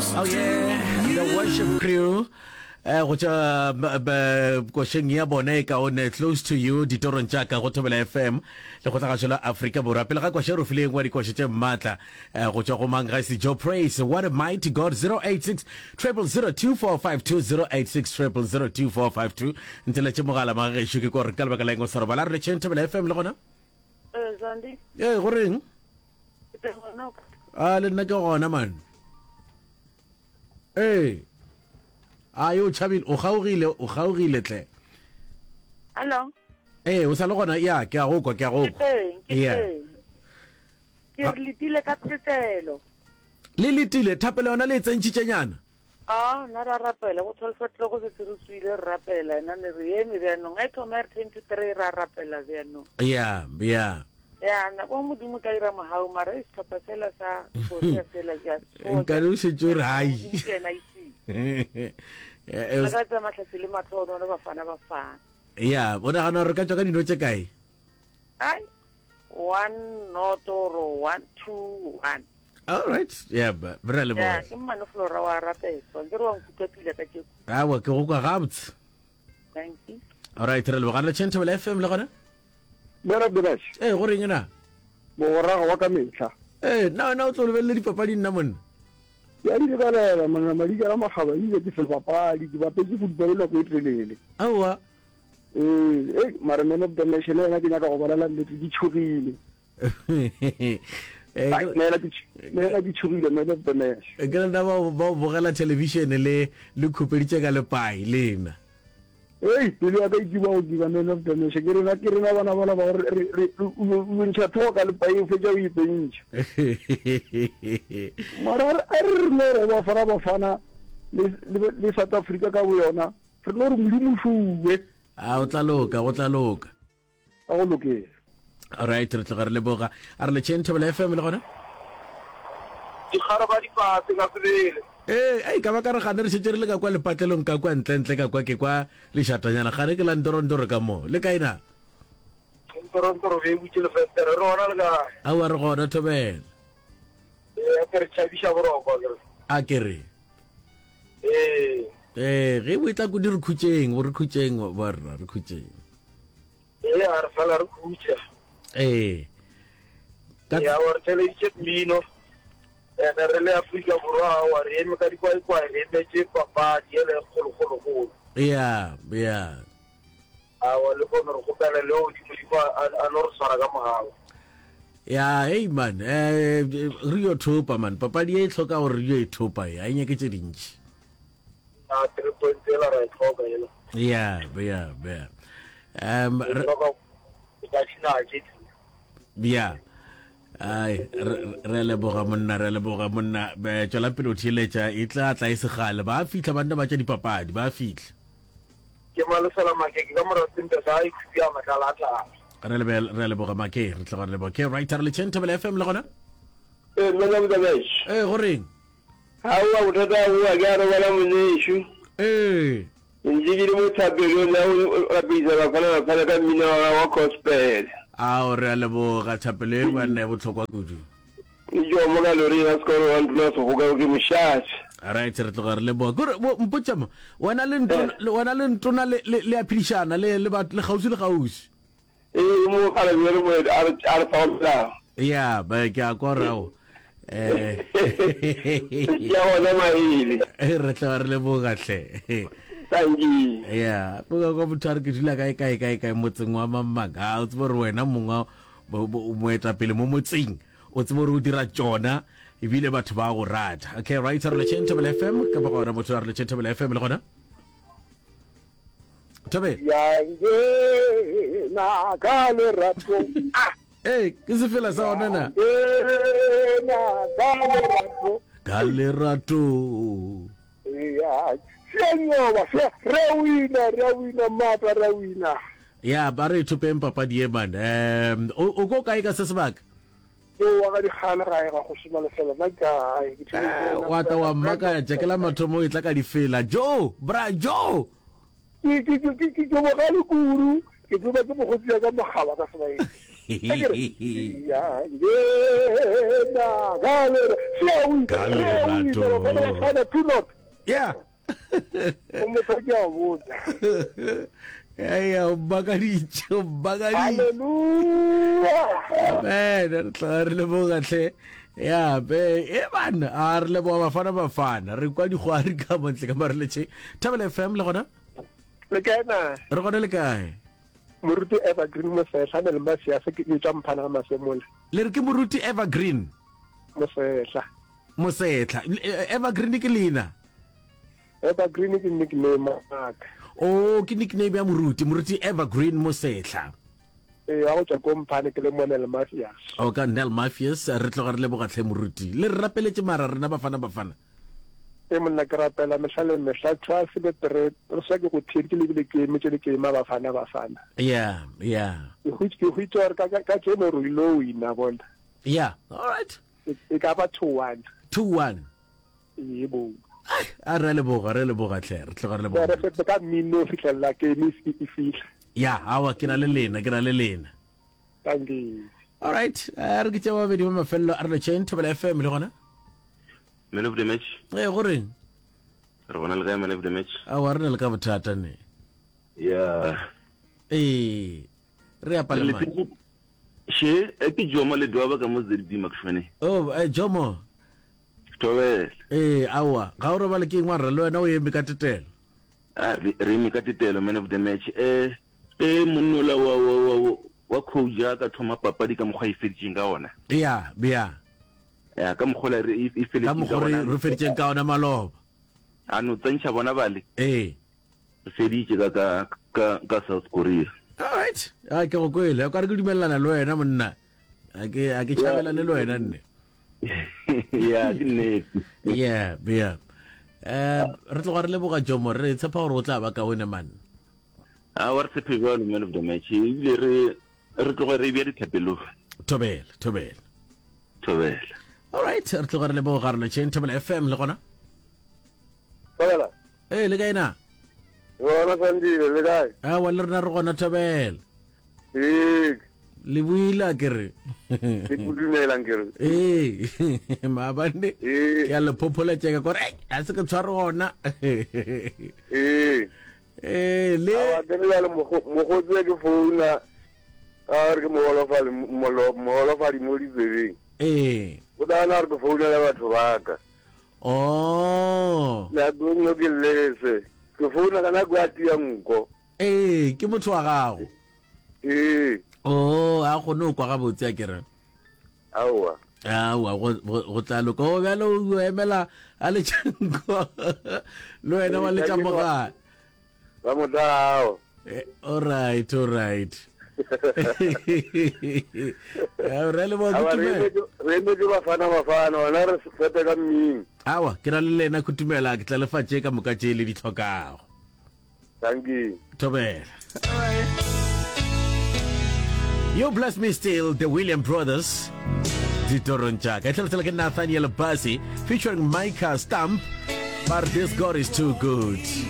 Oh yeah, the worship crew. Which kosheng ya bone ka one close to you ditorong tša ka go Thobela FM le go tla ga Africa Borwa pele ga kwashe rofileng wa dikoshe tše mmatla go tšwa go Mangaisi Joe Praise. What a mighty God. 086 0002452 086 0002452 ntele tše mogala magešo ke kore ka lebaka la eng o sa robala re tšeng Thobela FM le gona Zandi go reng le nna ke gona man ayo Chabil o gaogile tle. Hello. O sa le gona ya ke a go kwa Ke litile ka tsetelo. Le litile thapelo yona le tsentšitšenyana. Na ra rapela go tholfatlo go se tsirusile rapela nna ne re eme bjano ga thoma 23 ra rapela bjano. Ya na go modimo ka ira mohau mara e stoppa sela sa go sela ja. Nka re se tšore hai. Ga tsa matlhatsi le mathono le bafana ya bona gana re ka tswa ka dino tse kae 1 not or 1 2 1. All right, bra le bona ke mane flora wa rapetso ke re wa nkutapile ka ke wa ke go kwa gabts. Thank you. All right, re le bogana le Thobela FM le gona Mera Bilash go reng na mo ra wa ka metla na o tlo lebelle dipapadi nna monna ya di bala mana mali ka magaba ile ke papadi ke bapetse football la go itlelele awa mara men of the nation na ke nyaka go bala le di tshogile nela di tshogile men of the nation ke nna ba bogela television le khupeditše ka le pai lena pele ya ka ikiba o diba men of the nation ke rena bana ba o ntšha thoka le pai o fetša o ipentša mara re bafana le South Africa ka bo yona re no re modimo fuwe o tla loka a go lokela. Alright, re tla re leboga a re le Thobela FM le gona di kharaba di pate ka pele ka ba ka re gane re šetse re le ka kwa lepatlelong ka kwa ntle ka kwa ke kwa lešatanyana gane ke la ndorondoro ka mo le kaina ndorondoro be butse le festere re gona le ka re gona Thobela ke re tšhabiša boroko a ke re ge o itla ko di re khutšeng borra re khutšeng a re fela re khutša ya wa re tšheleditše mmino re le Afrika Borwa wa re eme ka dikwaekwae re emetse papadi ele kgolokgolokgolo wa le kgone re gopela le o dimodimo a no re swara ka mogao man re yo thopa man papadi e tlhoka gore re yo e thopa a e nyake tše dintši 3 point la ra tlhoka ela re leboga monna tswela pele o theeletša e tla e segale ba fitlha banna ba tša dipapadi ba fitlha ke malesela makeke ka moratsente sa ikhuya matlala a tlala re leboga make re tla go leboga ke right re le Thobela FM le gona nna ba besh go reng hawa utata wa ga re wala moneshu njigiri mo tabelo la o biza ba kana ka mina wa gospel re leboga thapelo ba nne botlhokwa kudu yo mo ga lori na skoro wa ntlo so go ga ke mushashi right re tloga re leboga gore mpotšama wena le ntona le aphilishana le gausi mo kala le mo a faula ba ke a korao ya wona maile re tloga re leboga tle tangi boka kwa bothare ke dula kae motseng wa Mamaga o tsebo re wena mongwe moeta pele mo motseng o tsebo re o dira tsona ebile batho ba go rata okay right re le Thobela FM ka ba gona motho re le Thobela FM le gona Thobela na ka le rato ke se fela sa ona na ka le rato Senyoba rawina mata rawina ba re thopeng papadi e man o go kae ka se sebaka wa ga di khana ga ga go shima le fela na ka wa ta wa mmaka jekela mathomo e tla ka di fela jo ki mo ga le kuru ke tlo ba go tsia ka mogaba ka seba Ya, ngena gale. Yeah. Hey, bagadicho. Hallelujah. Amen. Re le bogatle. Ya be e bana a re le bo bafana re kwa di gwari ka montle ka mare letse Thobela FM le gona Le kana. re gona le kae Moruti Evergreen mo sehla le masi ya se ke tswa mphana ma semola. le re ke moruti Evergreen Mo sehla. Mosetla Evergreen ke lena Evergreen ke nickname aka. o ke nickname ya moruti Evergreen Mosetla A go tswa ko mphane ke le mona le masi ya. o ka Nel Mafias re tloga re le bogatlhe moruti le re rapeletse mara rena bafana E monna ke rapela mehlale mehla 12 le 3 re sa ke go thirki le bile ke metse le ke ma bafana. yeah Ke hwitse ka tseno re lo ina bona. yeah all right E ka ba 2-1. 2-1 Yebo. a re le bogatlhe re tloga re le Ba re bogatlhe se ka mino fitlela ke mi fitla. ya awa ke na le lena Tangi. all right re ke tsewa bedi mo mafello a re le chain Thobela FM le gona Man of the match. goreng Ronald Guy, man of the match. a wa re na le ka bothata ne Yeah. re a palama She, eki Joma le doa ka mo zedi makshwane. oh Jomo Tobel. awa ga o re ba le ke ngwa re le wena o eme ka tetelo Ah, re mi ka titelo man of the match. Monnola wa khoja ka thoma papadi ka mokgwa ifeditseng ka ona. ya Ya ka mokgwa re ka ifeditseng mo ka gore ona. re feditseng ka ona maloba Ano tsantsa bona bale. re Feditse ka South Korea. all right a ke go kwele ka re ke dumelana le wena monna a ke tšhabelane le wena nne Yeah, dinne. yeah re tloga re leboga Jomo re tshepa gore o tla ba ka one man Ah, wa se phego man of the match. Ile re tloga re bia dithapelo. Thobela Tobel. all right re tloga re leboga re le chain Thobela FM le gona Hola. le kae na Wona sandile le kae? wa le rena re gona Thobela le buila ke re Ke budumela ngere. maabane ke a le phopholetšeka kore a se ke tshware gona le Wa tena le mo go tse ke founa. A re ke mo lo fa di mo di tsebeng. O da na re ke founa le batho ba ka. oh La go no ke lese. Ke founa kana go atia nko. ke motho wa gago oh a go no kwa ga botse a kere Awa. awa go tla loka o bjalo o emela a le tšhanko le wena wa le tša mogala Ba mo dao. all right re le bo Aba re me ke bafana ona re fete ka mming. awa ke na le lena kutumela ke tla lefa tše ka moka tše le di tlhokago Thank you. Thobela You Bless Me Still, the William Brothers Ditoron Jack I tell like Nathaniel Bassi featuring Micah Stamp but this God is too good